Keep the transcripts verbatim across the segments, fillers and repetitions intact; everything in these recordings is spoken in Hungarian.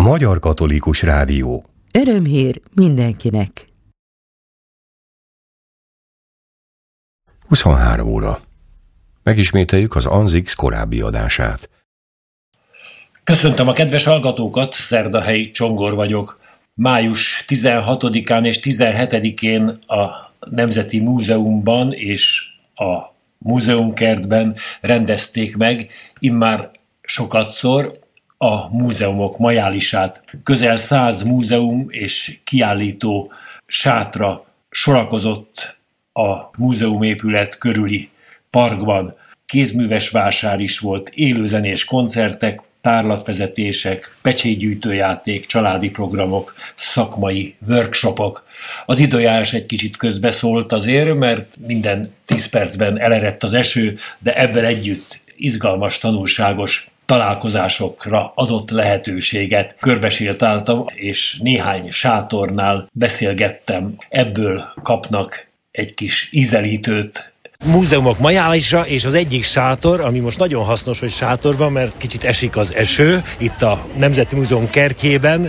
Magyar Katolikus Rádió. Örömhír mindenkinek. huszonhárom óra. Megismételjük az Anzix korábbi adását. Köszöntöm a kedves hallgatókat, Szerdahelyi Csongor vagyok. május tizenhatodikán és tizenhetedikén a Nemzeti Múzeumban és a Múzeumkertben rendezték meg immár sokatszor a múzeumok majálisát. Közel száz múzeum és kiállító sátra sorakozott a múzeumépület körüli parkban. Kézműves vásár is volt, élőzenés koncertek, tárlatvezetések, pecsétgyűjtőjáték, családi programok, szakmai workshopok. Az időjárás egy kicsit közbeszólt azért, mert minden tíz percben elerett az eső, de ebben együtt izgalmas, tanulságos találkozásokra adott lehetőséget. Körbesétáltam, és néhány sátornál beszélgettem. Ebből kapnak egy kis ízelítőt. Múzeumok majálisra, és az egyik sátor, ami most nagyon hasznos, hogy sátor van, mert kicsit esik az eső, itt a Nemzeti Múzeum kertjében,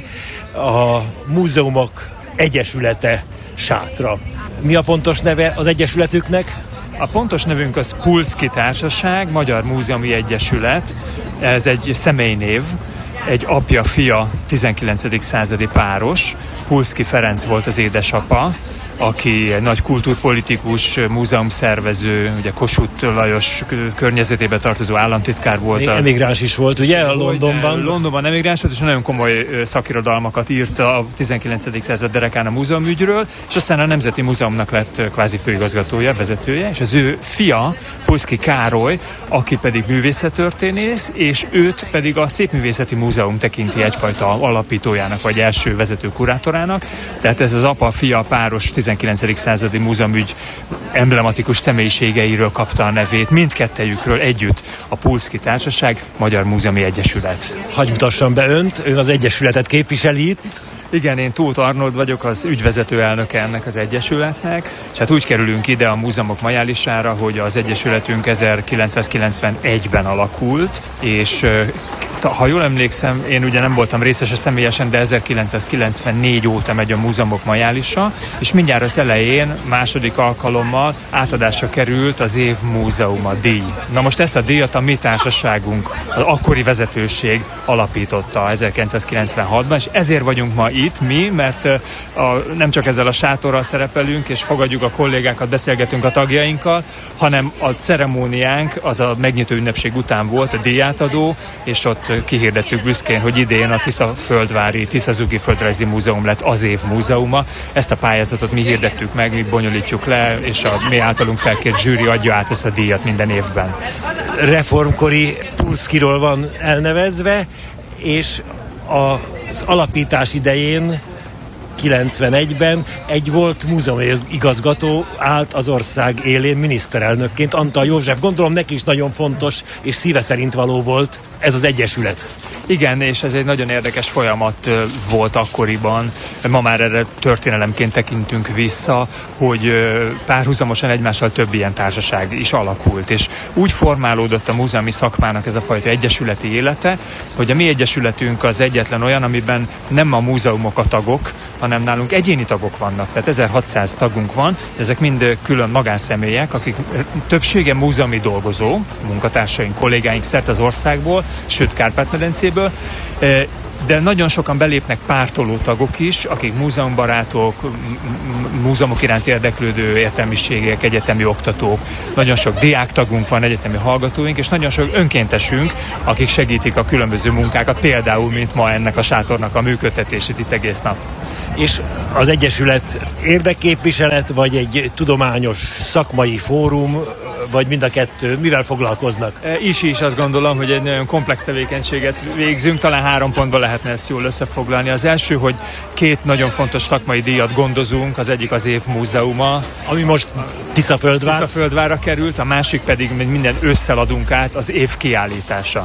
a Múzeumok Egyesülete sátra. Mi a pontos neve az egyesületüknek? A pontos nevünk az Pulszky Társaság, Magyar Múzeumi Egyesület. Ez egy személynév, egy apja-fia tizenkilencedik századi páros. Pulszky Ferenc volt az édesapa, aki nagy kultúrpolitikus, múzeumszervező, ugye Kossuth Lajos környezetében tartozó államtitkár volt. Még emigráns is volt, ugye, a Londonban? Londonban emigráns volt, és nagyon komoly szakirodalmakat írt a tizenkilencedik század derekán a múzeumügyről, és aztán a Nemzeti Múzeumnak lett kvázi főigazgatója, vezetője, és az ő fia, Pulszky Károly, aki pedig művészettörténész, és őt pedig a Szépművészeti Múzeum tekinti egyfajta alapítójának, vagy első vezető kurátorának. Tehát ez az apa-fia páros tizenkilencedik századi múzeumügy emblematikus személyiségeiről kapta a nevét, mindkettejükről együtt a Pulszky Társaság, Magyar Múzeumi Egyesület. Hagy mutassam be önt, ön az egyesületet képviseli itt. Igen, én Tóth Arnold vagyok, az ügyvezető elnöke ennek az egyesületnek, és hát úgy kerülünk ide a múzeumok majálisára, hogy az egyesületünk ezerkilencszázkilencvenegyben alakult, és ha jól emlékszem, én ugye nem voltam részese személyesen, de ezerkilencszázkilencvennégy óta megy a múzeumok majálisa, és mindjárt az elején, második alkalommal átadásra került az év múzeuma díj. Na most ezt a díjat a mi társaságunk, az akkori vezetőség alapította ezerkilencszázkilencvenhatban, és ezért vagyunk ma itt mi, mert a, nem csak ezzel a sátorral szerepelünk, és fogadjuk a kollégákat, beszélgetünk a tagjainkkal, hanem a ceremóniánk az a megnyitó ünnepség után volt, a díjátadó, és ott kihirdettük büszkén, hogy idén a Tiszaföldvári Tiszazugi Földrajzi Múzeum lett az év múzeuma. Ezt a pályázatot mi hirdettük meg, mi bonyolítjuk le, és a mi általunk felkért zsűri adja át ezt a díjat minden évben. Reformkori Pulszkyról van elnevezve, és az alapítás idején kilencvenegyben egy volt múzeumigazgató állt az ország élén miniszterelnökként, Antal József. Gondolom neki is nagyon fontos és szíve szerint való volt ez az egyesület. Igen, és ez egy nagyon érdekes folyamat volt akkoriban. Ma már erre történelemként tekintünk vissza, hogy párhuzamosan egymással több ilyen társaság is alakult, és úgy formálódott a múzeumi szakmának ez a fajta egyesületi élete, hogy a mi egyesületünk az egyetlen olyan, amiben nem a múzeumok a tagok, hanem nálunk egyéni tagok vannak, tehát ezerhatszáz tagunk van, de ezek mind külön magánszemélyek, akik többsége múzeumi dolgozó, munkatársaink, kollégáink szerte az országból, sőt Kárpát-medencéből, de nagyon sokan belépnek pártoló tagok is, akik múzeumbarátok, múzeumok iránt érdeklődő értelmiségek, egyetemi oktatók, nagyon sok diáktagunk van, egyetemi hallgatóink, és nagyon sok önkéntesünk, akik segítik a különböző munkákat, például, mint ma ennek a sátornak a működtetését itt egész nap. És az egyesület érdekképviselet, vagy egy tudományos szakmai fórum, vagy mind a kettő, mivel foglalkoznak? Is is azt gondolom, hogy egy nagyon komplex tevékenységet végzünk, talán három pontban lehetne ezt jól összefoglalni. Az első, hogy két nagyon fontos szakmai díjat gondozunk, az egyik az év múzeuma, ami most Tiszaföldvár. Tiszaföldvárra került, a másik pedig minden ősszel adunk át, az év kiállítása.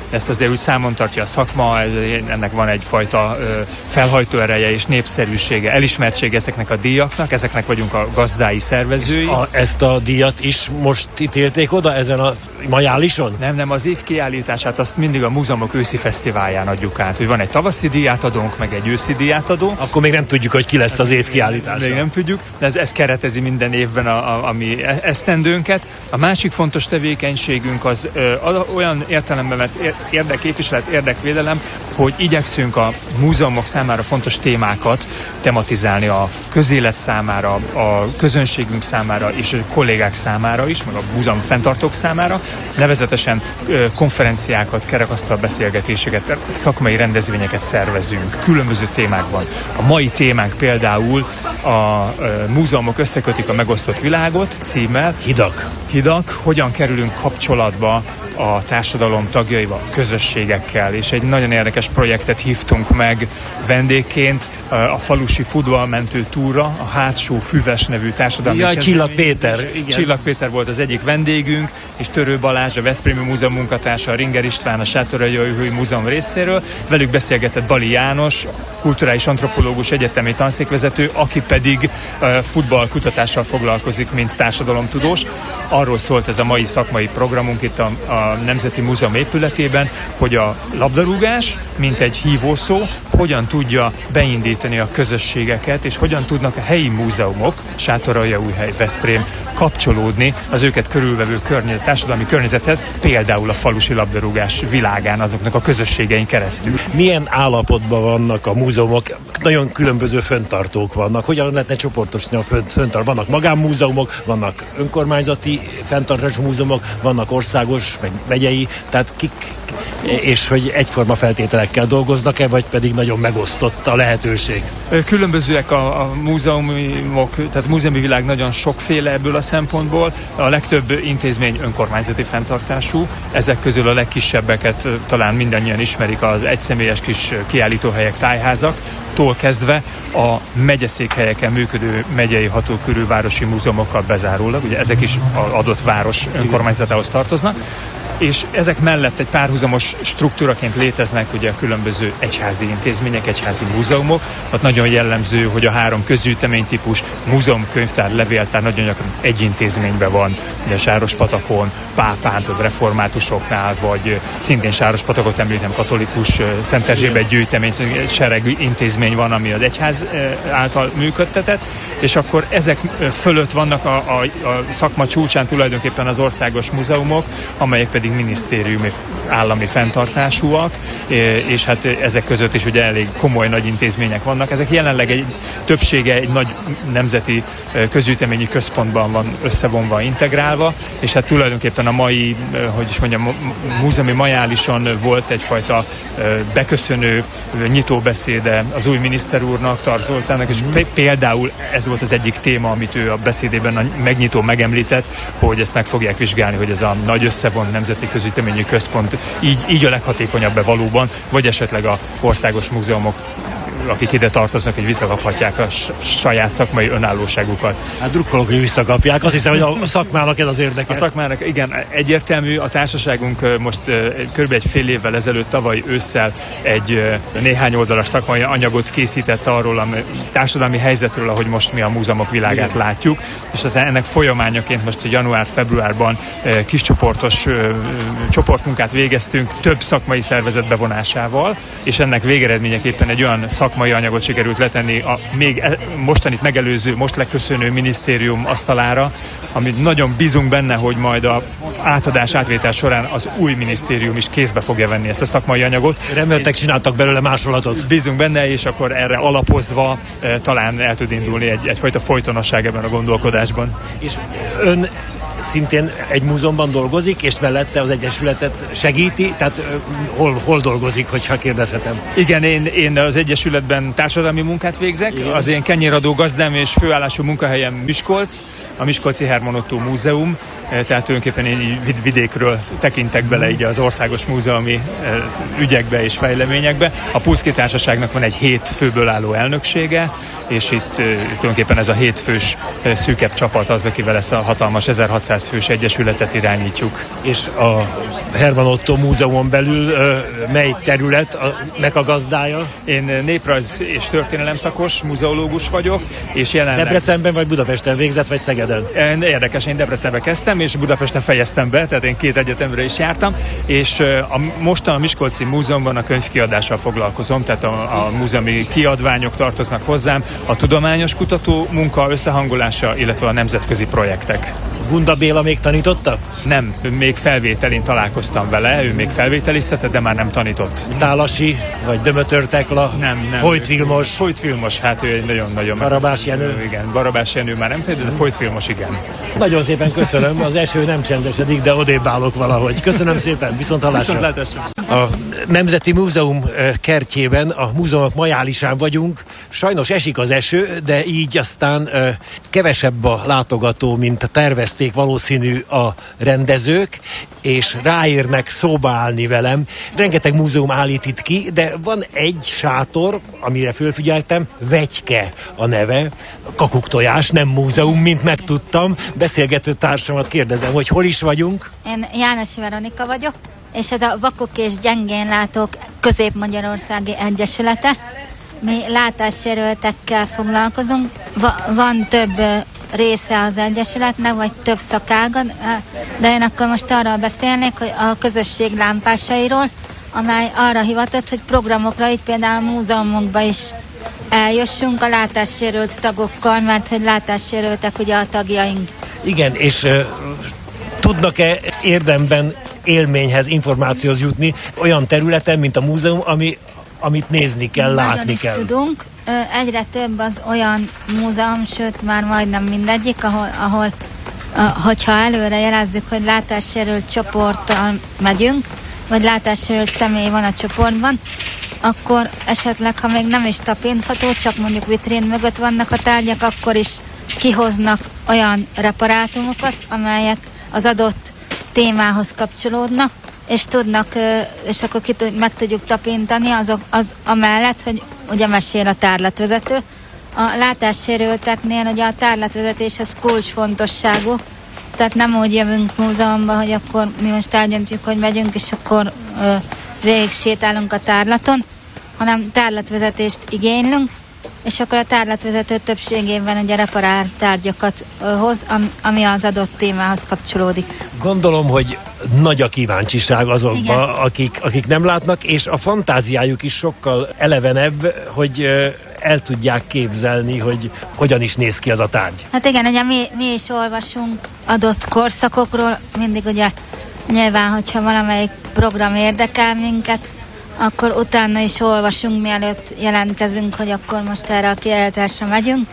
ezt azért úgy számon tartja a szakma, ennek van egyfajta felhajtó ereje és népszerűsége, elismertsége ezeknek a díjaknak, ezeknek vagyunk a gazdái, szervezői. A, ezt a díjat is most ítélték oda ezen a majálison? Nem, nem, az év kiállítását azt mindig a múzeumok őszi fesztiválján adjuk át, hogy van egy tavaszi díjátadónk, meg egy őszi díjátadó. Akkor még nem tudjuk, hogy ki lesz az év kiállítása. Még nem tudjuk, de ez, ez keretezi minden évben a, a, a mi esztendőnket. A másik fontos tevékenységünk az ö, olyan értelemben, mert érdekképviselet, érdekvédelem, hogy igyekszünk a múzeumok számára fontos témákat tematizálni a közélet számára, a közönségünk számára és a kollégák számára is, meg a múzeum fenntartók számára. Nevezetesen ö, konferenciákat, kerekasztal beszélgetéseket, szakmai rendezvényeket szervezünk különböző témákban. A mai témánk például a ö, múzeumok összekötik a megosztott világot címmel. Hidak. Hidak, hogyan kerülünk kapcsolatba a társadalom tagjaival, közösségekkel, és egy nagyon érdekes projektet hívtunk meg vendégként, a falusi futballmentő túra, a Hátsó Füves nevű társadalmi ja, Csillag Péter. Igen. Csillag Péter volt az egyik vendégünk, és Törő Balázs, a Veszprémi Múzeum munkatársa, a Ringer István, a Sátoraljaújhői Múzeum részéről. Velük beszélgetett Bali János, kulturális antropológus, egyetemi tanszékvezető, aki pedig futballkutatással foglalkozik, mint társadalomtudós. Arról szólt ez a mai szakmai programunk itt a, a Nemzeti Múzeum épületében, hogy a labdarúgás, mint egy hívószó, hogyan tudja beindítani a közösségeket, és hogyan tudnak a helyi múzeumok, Sátoraljaújhely, Veszprém kapcsolódni az őket körülvevő környezet, társadalmi környezethez, például a falusi labdarúgás világán, azoknak a közösségein keresztül. Milyen állapotban vannak a múzeumok? Nagyon különböző fenntartók vannak. Hogyan lehetne csoportosítani a fenntartók? Vannak magánmúzeumok, vannak önkormányzati fenntartású múzeumok, vannak országos, meg megyei, tehát kik, és hogy egyforma feltételekkel dolgoznak-e, vagy pedig nagyon megosztott a lehetőség? Különbözőek a, a múzeumok, tehát a múzeumi világ nagyon sokféle ebből a szempontból. A legtöbb intézmény önkormányzati fenntartású, ezek közül a legkisebbeket talán mindannyian ismerik, az egyszemélyes kis kiállítóhelyek, tájházaktól kezdve a megyeszékhelyeken működő megyei hatókörű városi múzeumokkal bezárólag, ugye ezek is az adott város önkormányzatához tartoznak, és ezek mellett egy párhuzamos struktúraként léteznek ugye a különböző egyházi intézmények, egyházi múzeumok. Ott nagyon jellemző, hogy a három közgyűjteménytípus, múzeum, könyvtár, levéltár nagyon gyakran egy intézményben van, ugye Sárospatakon, Pápán, reformátusoknál, vagy szintén Sárospatakot említem, katolikus Szent Erzsébet gyűjtemény, sereg intézmény van, ami az egyház által működtetett, és akkor ezek fölött vannak a, a, a szakma csúcsán tulajdonképpen az országos múzeumok, amelyek pedig minisztériumi állami fenntartásúak, és hát ezek között is ugye elég komoly nagy intézmények vannak. Ezek jelenleg egy többsége egy nagy nemzeti közgyűjteményi központban van összevonva, integrálva, és hát tulajdonképpen a mai, hogy is mondjam, múzeumi majálison volt egyfajta beköszönő nyitóbeszéde az új miniszter úrnak, Tarts Zoltánnak, és például ez volt az egyik téma, amit ő a beszédében a megnyitó megemlített, hogy ezt meg fogják vizsgálni, hogy ez a nagy összevont nemzeti közgyűjteményi központ így, így a leghatékonyabb-e valóban, vagy esetleg a országos múzeumok, akik ide tartoznak, hogy visszakaphatják a saját szakmai önállóságukat. Hát drukkolok, hogy visszakapják. Azt hiszem, hogy a szakmának ez az érdeke. A szakmának, igen, egyértelmű. A társaságunk most kb. Egy fél évvel ezelőtt, tavaly ősszel egy néhány oldalas szakmai anyagot készített arról a társadalmi helyzetről, ahogy most mi a múzeumok világát igen. látjuk, és aztán ennek folyamányaként most január-februárban kiscsoportos csoportmunkát végeztünk több szakmai szervezet bevonásával, és ennek végeredményeképpen egy olyan szakmai anyagot sikerült letenni a még mostanit megelőző, most leköszönő minisztérium asztalára, amit nagyon bízunk benne, hogy majd a átadás, átvétel során az új minisztérium is kézbe fogja venni ezt a szakmai anyagot. Reméltek csináltak belőle másolatot. Bízunk benne, és akkor erre alapozva e, talán el tud indulni egy, egyfajta folytonosság ebben a gondolkodásban. És ön szintén egy múzeumban dolgozik, és mellette az Egyesületet segíti, tehát hol, hol dolgozik, hogyha kérdezhetem? Igen, én, én az Egyesületben társadalmi munkát végzek, igen. Az én kenyéradó gazdám és főállású munkahelyem Miskolc, a Miskolci Herman Ottó Múzeum, tehát tulajdonképpen én vidékről tekintek bele így az országos múzeumi ügyekbe és fejleményekbe. A Puszki Társaságnak van egy hét főből álló elnöksége, és itt tulajdonképpen ez a hétfős szűkebb csapat az, akivel ezt a hatalmas ezerhatszáz kétszáz fős egyesületet irányítjuk. És a Herman Otto Múzeumon belül ö, mely területnek a gazdája? Én néprajz és történelem szakos muzeológus vagyok, és jelenleg... Debrecenben vagy Budapesten végzett, vagy Szegeden? Érdekes, én Debrecenbe kezdtem, és Budapesten fejeztem be, tehát én két egyetemre is jártam, és a, mostan a Miskolci Múzeumban a könyvkiadással foglalkozom, tehát a, a múzeumi kiadványok tartoznak hozzám, a tudományos kutató munka összehangolása, illetve a nemzetközi projektek. Gunda Béla még tanította? Nem, még felvételén találkoztam vele, ő még felvételiztette, de már nem tanított. Nálasi, vagy Dömötör Tekla? Nem, nem. Folyt Vilmos? Folyt Vilmos, hát ő egy nagyon-nagyon... Barabás Jenő? Igen, Barabás Jenő már nem tanít, de Folyt Vilmos igen. Nagyon szépen köszönöm, az eső nem csendesedik, de odébb állok valahogy. Köszönöm szépen, viszont hallásra. A Nemzeti Múzeum kertjében, a múzeumok majálisán vagyunk. Sajnos esik az eső, de így aztán kevesebb a látogató, mint tervezték valószínű a rendezők, és ráérnek szóba állni velem. Rengeteg múzeum állít itt ki, de van egy sátor, amire fölfigyeltem, Vegyke a neve, kakuktojás, nem múzeum, mint megtudtam. Beszélgető társamat kérdezem, hogy hol is vagyunk? Én Jánosi Veronika vagyok, és ez a Vakok és Gyengén Látók Közép-Magyarországi Egyesülete. Mi látássérültekkel foglalkozunk. Va- van több része az egyesületnek, vagy több szakága, de én akkor most arról beszélnék, hogy a közösség lámpásairól, amely arra hivatott, hogy programokra itt például a múzeumokba is eljössünk a látássérült tagokkal, mert hogy látássérültek ugye a tagjaink. Igen, és uh, tudnak-e érdemben élményhez, információhoz jutni olyan területen, mint a múzeum, ami, amit nézni kell, Nagyon látni is kell? Tudunk. Egyre több az olyan múzeum, sőt már majdnem mindegyik, ahol, ahol hogyha előre jelezzük, hogy látássérült csoporttal megyünk, vagy látássérült személy van a csoportban, akkor esetleg, ha még nem is tapintható, csak mondjuk vitrén mögött vannak a tárgyak, akkor is kihoznak olyan reparátumokat, amelyek az adott témához kapcsolódnak, és tudnak, és akkor ki tud, meg tudjuk tapintani azok, az amellett, hogy ugye mesél a tárlatvezető. A látássérülteknél ugye a tárlatvezetés az kulcsfontosságú, tehát nem úgy jövünk múzeumba, hogy akkor mi most eldöntjük, hogy megyünk, és akkor ö, végig sétálunk a tárlaton, hanem tárlatvezetést igénylünk, és akkor a tárlatvezető többségében ugye reparál tárgyakat ö, hoz, am, ami az adott témához kapcsolódik. Gondolom, hogy nagy a kíváncsiság azokban, akik, akik nem látnak, és a fantáziájuk is sokkal elevenebb, hogy ö, el tudják képzelni, hogy hogyan is néz ki az a tárgy. Hát igen, ugye mi, mi is olvasunk adott korszakokról, mindig ugye nyilván, hogyha valamelyik program érdekel minket, akkor utána is olvasunk, mielőtt jelentkezünk, hogy akkor most erre a kiállításra megyünk,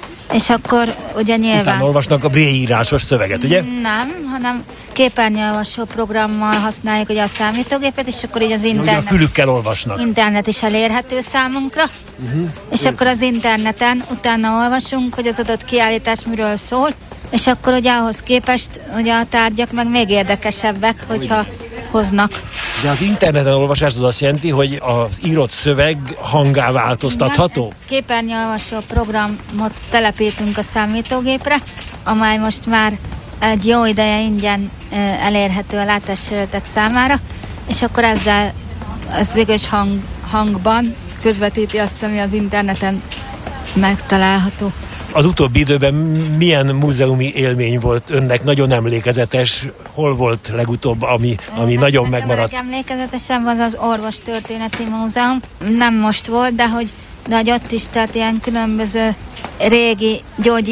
és akkor ugye nyilván... Utána olvasnak a bréírásos szöveget, ugye? Nem, hanem képernyőolvasó programmal használjuk ugye a számítógépet, és akkor így az internet... Ugye a fülükkel olvasnak. Internet is elérhető számunkra, uh-huh. és akkor az interneten utána olvasunk, hogy az adott kiállítás miről szól, és akkor ugye ahhoz képest ugye a tárgyak meg még érdekesebbek, hogyha hoznak. De az interneten olvasás az azt jelenti, hogy az írott szöveg hangá változtatható? Képernyőolvasó programot telepítünk a számítógépre, amely most már egy jó ideje ingyen elérhető a látássérültek számára, és akkor ezzel ez végös hang, hangban közvetíti azt, ami az interneten megtalálható. Az utóbbi időben milyen múzeumi élmény volt önnek nagyon emlékezetes? Hol volt legutóbb, ami, ami Én nagyon megmaradt? Emlékezetesen az az Orvostörténeti Múzeum. Nem most volt, de hogy, de hogy ott is, tehát ilyen különböző régi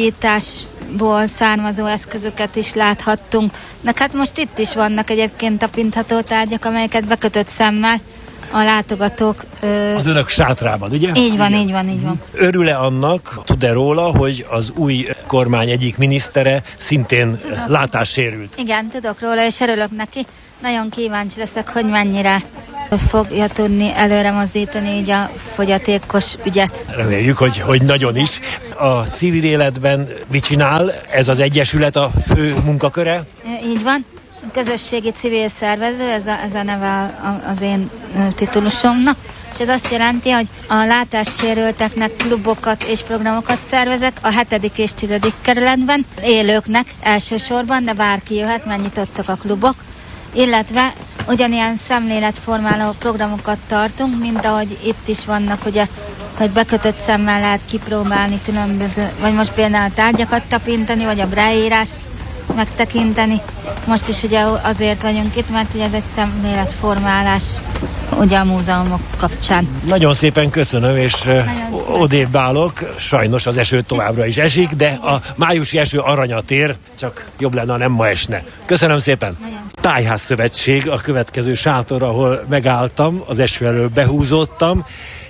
gyógyításból származó eszközöket is láthattunk. De hát most itt is vannak egyébként tapintható tárgyak, amelyeket bekötött szemmel a látogatók... Ö... Az önök sátrában, ugye? Így van, így van, így van. Örül-e annak, tud-e róla, hogy az új kormány egyik minisztere szintén tudok. Látássérült? Igen, tudok róla, és örülök neki. Nagyon kíváncsi leszek, hogy mennyire fogja tudni előre mozdítani így a fogyatékos ügyet. Reméljük, hogy, hogy nagyon is. A civil életben mit csinál? Ez az egyesület a fő munkaköre? Így van. Közösségi civil szervező, ez a, ez a neve az én titulusomnak, és ez azt jelenti, hogy a látássérülteknek klubokat és programokat szervezek a hetedik és tizedik kerületben, élőknek elsősorban, de bárki jöhet, mert nyitottak a klubok, illetve ugyanilyen szemléletformáló programokat tartunk, mint ahogy itt is vannak, ugye, hogy bekötött szemmel lehet kipróbálni különböző, vagy most például tárgyakat tapintani, vagy a brailleírást megtekinteni. Most is ugye azért vagyunk itt, mert ugye ez egy szemléletformálás ugye a múzeumok kapcsán. Nagyon szépen köszönöm, és Nagyon odébb állok. Sajnos az eső továbbra is esik, de a májusi eső aranyat ér, csak jobb lenne, ha nem ma esne. Köszönöm szépen! Nagyon. Tájház Szövetség a következő sátor, ahol megálltam, az eső elől behúzódtam,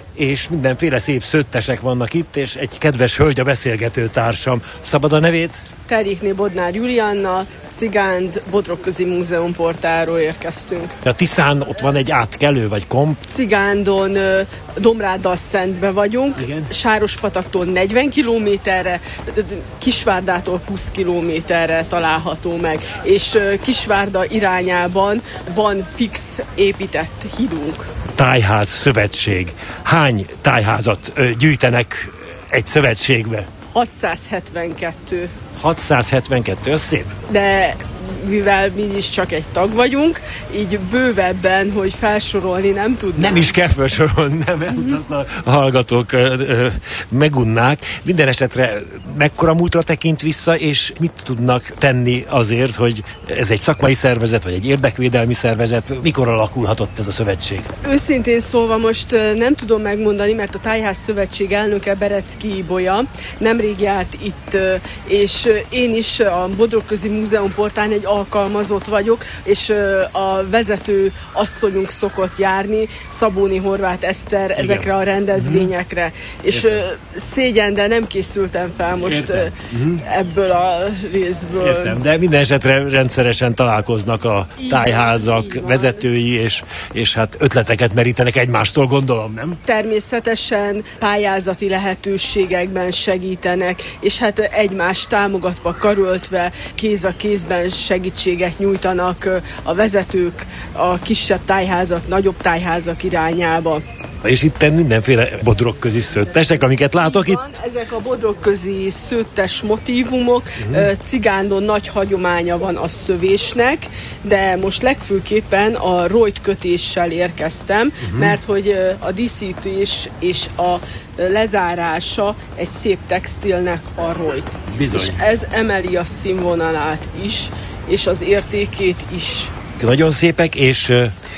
és mindenféle szép szőttesek vannak itt, és egy kedves hölgy a beszélgető társam. Szabad a nevét? Terjékné Bodnár Julianna, Cigánd Bodrogközi Múzeum portáról érkeztünk. A Tiszán ott van egy átkelő, vagy komp? Cigándon Domrád-Dasszentbe vagyunk, igen. Sárospataktól negyven kilométerre, Kisvárdától húsz kilométerre található meg, és Kisvárda irányában van fix épített hídunk. Tájház Szövetség. Hány tájházat gyűjtenek egy szövetségbe? hatszázhetvenkettő. hatszázhetvenkettő, az szép. De mivel mi is csak egy tag vagyunk, így bővebben, hogy felsorolni nem tudnám. Nem is kell felsorolni, nem, mm-hmm. azt a hallgatók ö, ö, megunnák. Minden esetre mekkora múltra tekint vissza, és mit tudnak tenni azért, hogy ez egy szakmai szervezet, vagy egy érdekvédelmi szervezet, mikor alakulhatott ez a szövetség? Őszintén szólva most nem tudom megmondani, mert a Tájház Szövetség elnöke Berecki Ibolya nemrég járt itt, és én is a Bodrogközi Múzeum portán egy alkalmazott vagyok, és a vezető asszonyunk szokott járni, Szabóni Horváth Eszter, igen, ezekre a rendezvényekre. Mm-hmm. És Értem. szégyen, de nem készültem fel most Értem. ebből a részből. Értem, de minden esetre rendszeresen találkoznak a tájházak vezetői, és, és hát ötleteket merítenek egymástól, gondolom, nem? Természetesen pályázati lehetőségekben segítenek, és hát egymást támogatva, karöltve, kéz a kézben segítséget nyújtanak a vezetők a kisebb tájházak, nagyobb tájházak irányába. És itt mindenféle bodrogközi szőttesek, amiket látok itt? itt? Ezek a bodrogközi szőttes motívumok, uh-huh. Cigándon nagy hagyománya van a szövésnek, de most legfőképpen a rojtkötéssel érkeztem, uh-huh. mert hogy a díszítés és a lezárása egy szép textilnek a rojt. Bizony. És ez emeli a színvonalát is, és az értékét is. Nagyon szépek, és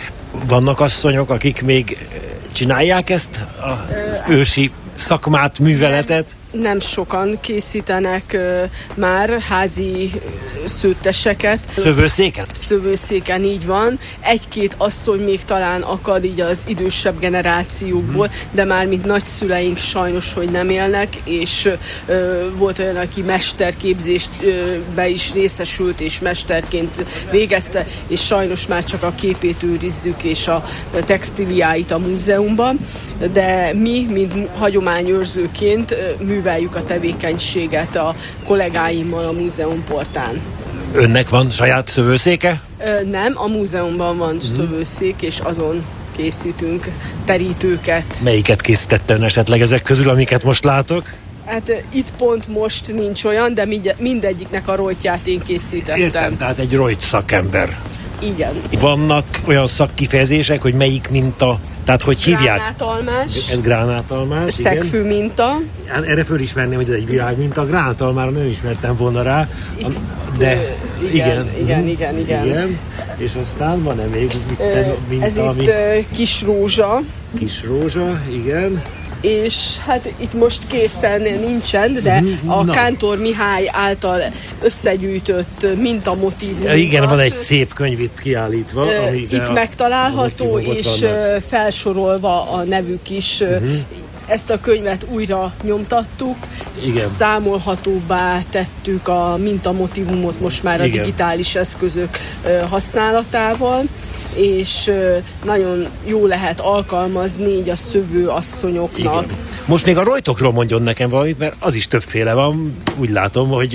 vannak asszonyok, akik még csinálják ezt az ősi szakmát, műveletet? Nem sokan készítenek uh, már házi szőtteseket. Szövőszéken? Szövőszéken, így van. Egy-két asszony még talán akad így az idősebb generációkból, hmm. de már mint nagyszüleink sajnos, hogy nem élnek, és uh, volt olyan, aki mesterképzésbe uh, is részesült, és mesterként végezte, és sajnos már csak a képét őrizzük, és a textiliáit a múzeumban, de mi, mint hagyományőrzőként uh, műveljük a tevékenységet a kollégáimmal a múzeumportán. Önnek van saját szövőszéke? Ö, nem, a múzeumban van mm. szövőszék, és azon készítünk terítőket. Melyiket készítette ön esetleg ezek közül, amiket most látok? Hát itt pont most nincs olyan, de mindegyiknek a rojtját én készítettem. Értem, tehát egy rojt szakember. Igen. Vannak olyan szakkifejezések, hogy melyik minta, tehát hogy hívják? Gránátalmás. Ez gránátalmás, szegfű minta. Erre fölismerném, hogy ez egy világminta. Gránátalmára nem ismertem volna rá, Itt, de igen, igen, igen, igen, igen. És aztán van-e még minta? Ez ami... itt kis rózsa. Kis rózsa, igen. És hát itt most készen nincsen, de a Na. Kántor Mihály által összegyűjtött mintamotívum. Igen, van egy szép könyv itt kiállítva. Ami itt megtalálható, és vannak. Felsorolva a nevük is. Uh-huh. Ezt a könyvet újra nyomtattuk, igen. Számolhatóbbá tettük a mintamotívumot most már Igen. a digitális eszközök használatával, és nagyon jó lehet alkalmazni így a szövő asszonyoknak. Igen. Most még a rojtokról mondjon nekem valamit, mert az is többféle van, úgy látom, hogy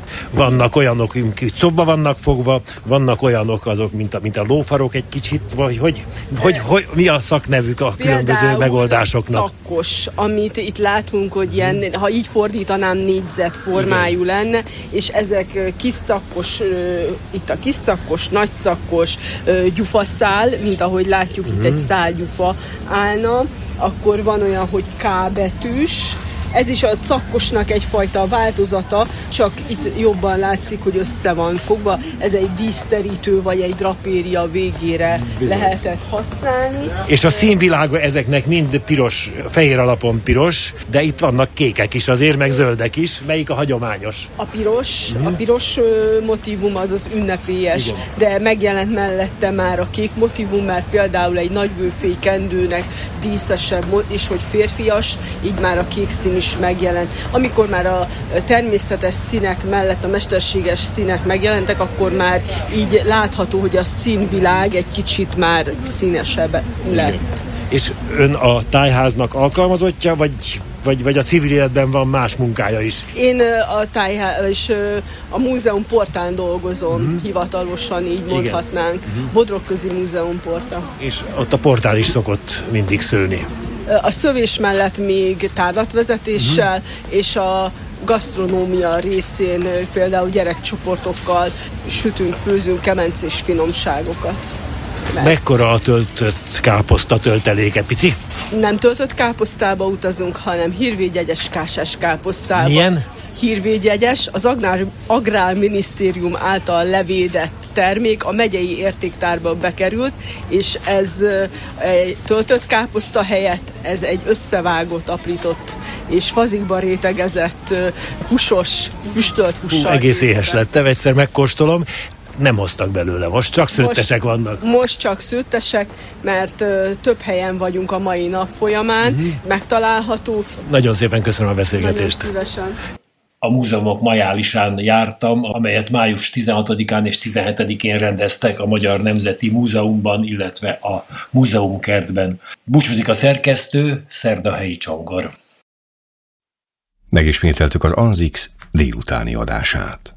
Vannak olyanok, akik szobba vannak fogva, vannak olyanok azok, mint a, mint a lófarok egy kicsit, vagy hogy, hogy, hogy mi a szaknevük a különböző Például megoldásoknak? Cakkos, amit itt látunk, hogy ilyen, ha így fordítanám, négyzet formájú igen. lenne, és ezek kis cakkos, itt a kis cakkos, nagy cakkos, gyufaszál, mint ahogy látjuk, mm-hmm. itt egy szálgyufa állna, akkor van olyan, hogy K betűs, ez is a cakkosnak egyfajta változata, csak itt jobban látszik, hogy össze van fogva. Ez egy díszterítő vagy egy drapéria végére bizony lehetett használni. És a színvilága ezeknek mind piros, fehér alapon piros, de itt vannak kékek is azért, meg zöldek is. Melyik a hagyományos? A piros, mm. a piros motívum az az ünnepélyes, igen. de megjelent mellette már a kék motívum, mert például egy nagyvőfély kendőnek díszesebb, és hogy férfias, így már a kék szín is megjelent. Amikor már a természetes színek mellett a mesterséges színek megjelentek, akkor már így látható, hogy a színvilág egy kicsit már színesebb lett. És ön a tájháznak alkalmazottja, vagy, vagy, vagy a civil életben van más munkája is? Én a tájház és a múzeum portán dolgozom, mm-hmm. hivatalosan így mondhatnánk. Mm-hmm. Bodrogközi Múzeum porta. És ott a portál is szokott mindig szőni. A szövés mellett még tárlatvezetéssel, uh-huh. és a gasztronómia részén például gyerekcsoportokkal sütünk, főzünk kemencés finomságokat. Mert mekkora a töltött káposzta tölteléke, pici? Nem töltött káposztába utazunk, hanem hírvédjegyes kásás káposztába. Milyen? Hírvédjegyes, az Agrár, Agrárminisztérium által levédett termék a megyei értéktárba bekerült, és ez egy töltött káposzta helyett ez egy összevágott, aprított és fazikba rétegezett húsos, füstölt hússal. Hú, egész éhes lettem, egyszer megkóstolom. Nem hoztak belőle, most csak szőttesek most, vannak. Most csak szőttesek, mert uh, több helyen vagyunk a mai nap folyamán, uh-huh. megtalálható. Nagyon szépen köszönöm a beszélgetést. Nagyon szívesen. A múzeumok majálisán jártam, amelyet május tizenhatodikán és tizenhetedikén rendeztek a Magyar Nemzeti Múzeumban, illetve a múzeumkertben. Búcsúzik a szerkesztő, Szerdahelyi Csongor. Megismételtük az Anzix délutáni adását.